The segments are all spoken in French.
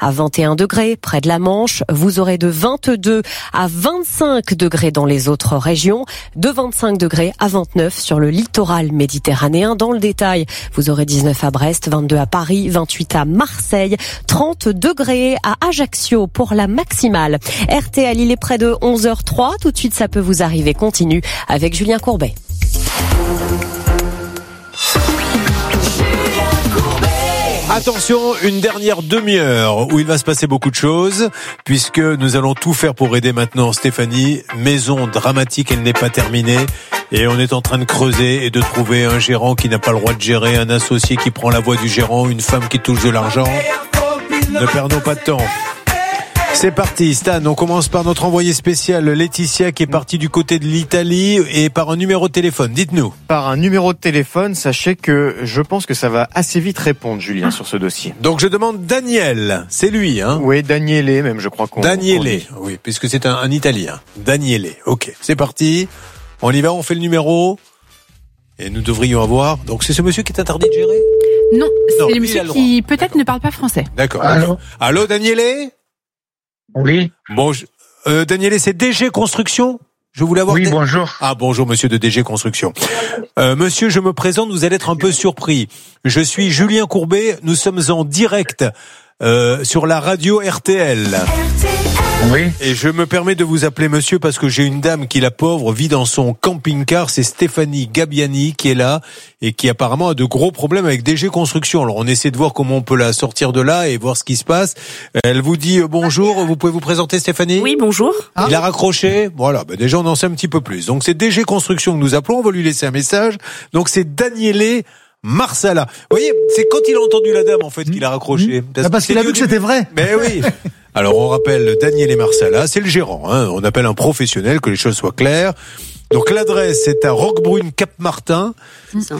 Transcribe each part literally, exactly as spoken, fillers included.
à vingt et un degrés près de la Manche. Vous aurez de vingt-deux à vingt-cinq degrés dans les autres régions, de vingt-cinq degrés à vingt-neuf sur le littoral méditerranéen. Dans le détail, vous aurez dix-neuf à Brest, vingt-deux à Paris, vingt-huit à Marseille, trente degrés à Ajaccio pour la maximale. R T L, il est près de onze heures trois. Tout de suite, ça peut vous arriver. Continue avec Julien Courbet. Attention, une dernière demi-heure où il va se passer beaucoup de choses, puisque nous allons tout faire pour aider maintenant Stéphanie. Maison dramatique, elle n'est pas terminée. Et on est en train de creuser et de trouver un gérant qui n'a pas le droit de gérer, un associé qui prend la voix du gérant, une femme qui touche de l'argent. Ne perdons pas de temps. C'est parti, Stan, on commence par notre envoyé spécial Laetitia qui est partie du côté de l'Italie et par un numéro de téléphone, dites-nous. Par un numéro de téléphone, sachez que je pense que ça va assez vite répondre, Julien, sur ce dossier. Donc je demande Daniel, c'est lui, hein? Oui, Daniele même, je crois qu'on... Daniele, oui, puisque c'est un, un Italien. Daniele, ok, c'est parti, on y va, on fait le numéro et nous devrions avoir... Donc c'est ce monsieur qui est interdit de gérer? Non, c'est non, le monsieur le qui peut-être ne parle pas français. D'accord. Allô? Allô, Daniele? Oui. Bon, je, euh, Daniele, c'est D G Construction? Je voulais avoir... Oui, des... bonjour. Ah, bonjour, monsieur de D G Construction. Euh, monsieur, je me présente, vous allez être un peu surpris. Je suis Julien Courbet, nous sommes en direct euh, sur la radio R T L. Oui. Et je me permets de vous appeler monsieur parce que j'ai une dame qui, la pauvre, vit dans son camping-car. C'est Stéphanie Gabbiani qui est là et qui apparemment a de gros problèmes avec D G Construction. Alors on essaie de voir comment on peut la sortir de là et voir ce qui se passe. Elle vous dit euh, bonjour, vous pouvez vous présenter Stéphanie? Oui, bonjour. Ah. Il a raccroché. Voilà, ben déjà on en sait un petit peu plus. Donc c'est D G Construction que nous appelons, on va lui laisser un message. Donc c'est Daniele Marsala. Vous voyez, c'est quand il a entendu la dame en fait qu'il a raccroché. Mmh. Parce, parce qu'il a vu que c'était vrai. Mais oui. Alors on rappelle Daniele Marsala, c'est le gérant, hein. On appelle un professionnel, que les choses soient claires. Donc l'adresse c'est à Roquebrune Cap-Martin. C'est ça.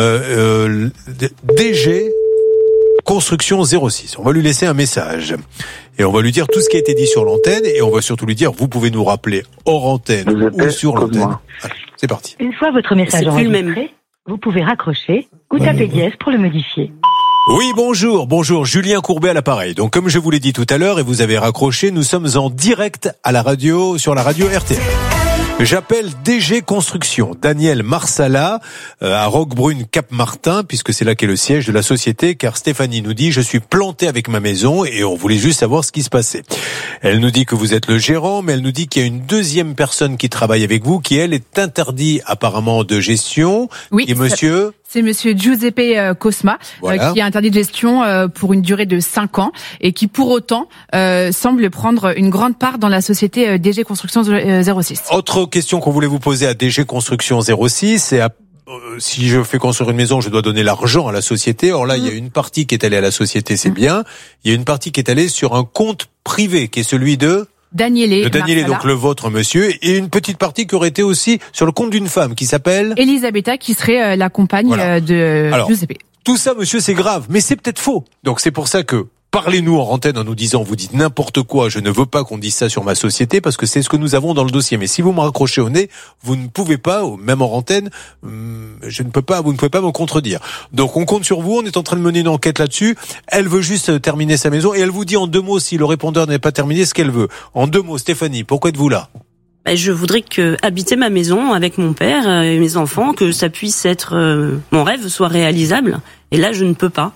Euh, euh, D G Construction zéro six. On va lui laisser un message et on va lui dire tout ce qui a été dit sur l'antenne et on va surtout lui dire vous pouvez nous rappeler hors antenne ou sur l'antenne. Allez, c'est parti. Une fois votre message enregistré, vous pouvez raccrocher ou ouais, taper ouais. dièse pour le modifier. Oui, bonjour, bonjour, Julien Courbet à l'appareil. Donc comme je vous l'ai dit tout à l'heure et vous avez raccroché, nous sommes en direct à la radio, sur la radio R T L. J'appelle D G Construction, Daniel Marsala, euh, à Roquebrune Cap-Martin, puisque c'est là qu'est le siège de la société, car Stéphanie nous dit, je suis planté avec ma maison, et on voulait juste savoir ce qui se passait. Elle nous dit que vous êtes le gérant, mais elle nous dit qu'il y a une deuxième personne qui travaille avec vous, qui elle est interdit apparemment de gestion, oui, et monsieur... C'est monsieur Giuseppe Cosma, voilà. euh, qui est interdit de gestion euh, pour une durée de cinq ans et qui pour autant euh, semble prendre une grande part dans la société euh, D G Construction zéro six. Autre question qu'on voulait vous poser à D G Construction zéro six, c'est à Euh, si je fais construire une maison, je dois donner l'argent à la société. Or là, il y a une partie qui est allée à la société, c'est bien. Il y a une partie qui est allée sur un compte privé, qui est celui de... Daniele. De Daniele, donc le vôtre, monsieur. Et une petite partie qui aurait été aussi sur le compte d'une femme qui s'appelle... Elisabetta, qui serait euh, la compagne voilà. euh, de Alors, Giuseppe. Tout ça, monsieur, c'est grave. Mais c'est peut-être faux. Donc c'est pour ça que... Parlez-nous en antenne en nous disant, vous dites n'importe quoi, je ne veux pas qu'on dise ça sur ma société parce que c'est ce que nous avons dans le dossier. Mais si vous me raccrochez au nez, vous ne pouvez pas, même en antenne, je ne peux pas, vous ne pouvez pas me contredire. Donc on compte sur vous, on est en train de mener une enquête là-dessus. Elle veut juste terminer sa maison et elle vous dit en deux mots, si le répondeur n'est pas terminé, ce qu'elle veut. En deux mots, Stéphanie, pourquoi êtes-vous là ? Je voudrais que habiter ma maison avec mon père et mes enfants, que ça puisse être, euh, mon rêve soit réalisable. Et là, je ne peux pas.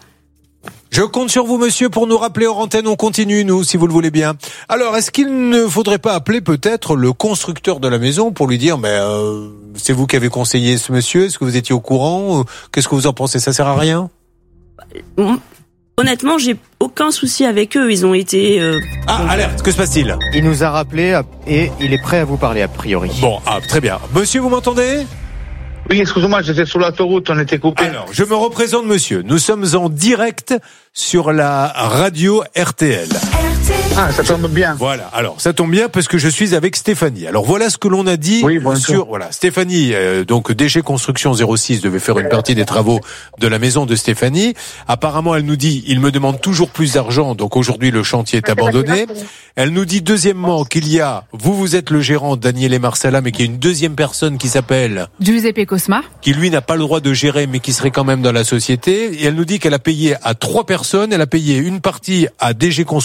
Je compte sur vous, monsieur, pour nous rappeler hors antenne. On continue, nous, si vous le voulez bien. Alors, est-ce qu'il ne faudrait pas appeler peut-être le constructeur de la maison pour lui dire, mais euh, c'est vous qui avez conseillé ce monsieur, est-ce que vous étiez au courant? Qu'est-ce que vous en pensez? Ça sert à rien? Honnêtement, j'ai aucun souci avec eux. Ils ont été... Euh... Ah, alerte, que se passe-t-il? Il nous a rappelé et il est prêt à vous parler, a priori. Bon, ah, très bien. Monsieur, vous m'entendez? Oui, excusez-moi, j'étais sur l'autoroute, on était coupé. Alors, je me représente, monsieur. Nous sommes en direct sur la radio R T L. Ah, ça tombe bien. Voilà. Alors, ça tombe bien parce que je suis avec Stéphanie. Alors, voilà ce que l'on a dit oui, bon sur, voilà. Stéphanie, euh, donc, D G Construction zéro six devait faire une partie des travaux de la maison de Stéphanie. Apparemment, elle nous dit, il me demande toujours plus d'argent, donc aujourd'hui, le chantier est abandonné. Elle nous dit, deuxièmement, qu'il y a, vous, vous êtes le gérant, Daniele Marsala, mais qu'il y a une deuxième personne qui s'appelle Giuseppe Cosma, qui lui n'a pas le droit de gérer, mais qui serait quand même dans la société. Et elle nous dit qu'elle a payé à trois personnes. Elle a payé une partie à D G Construction